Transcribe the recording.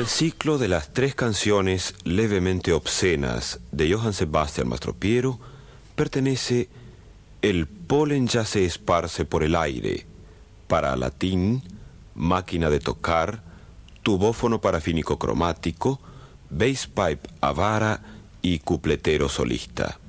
Al ciclo de las 3 canciones levemente obscenas de Johann Sebastian Mastropiero pertenece El polen ya se esparce por el aire, para latín, máquina de tocar, tubófono parafínico cromático, bass pipe a vara y cupletero solista.